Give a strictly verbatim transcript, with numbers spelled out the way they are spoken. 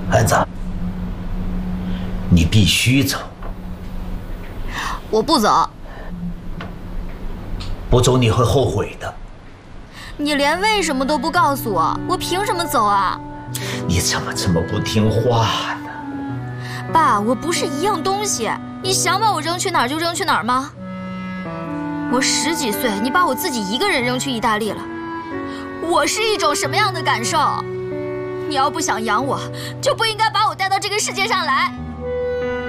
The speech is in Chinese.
安子，你必须走。 我不走。 不走你会后悔的。 你连为什么都不告诉我，我凭什么走啊？ 你怎么这么不听话呢？ 爸，我不是一样东西，你想把我扔去哪儿就扔去哪儿吗？我十几岁，你把我自己一个人扔去意大利了，我是一种什么样的感受？你要不想养我，就不应该把我带到这个世界上来。